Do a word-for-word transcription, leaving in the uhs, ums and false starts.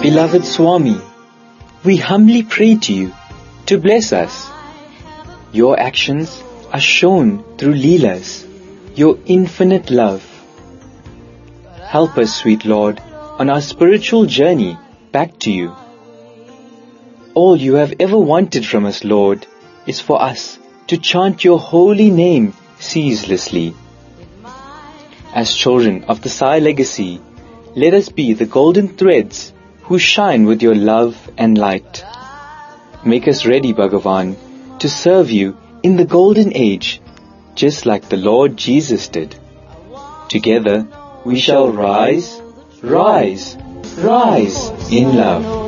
Beloved Swami, we humbly pray to you to bless us. Your actions are shown through Leelas, your infinite love. Help us, sweet Lord, on our spiritual journey back to you. All you have ever wanted from us, Lord, is for us to chant your holy name ceaselessly. As children of the Sai legacy, let us be the golden threads who shine with your love and light. Make us ready, Bhagavan, to serve you in the golden age, just like the Lord Jesus did. Together we shall rise, rise, rise in love.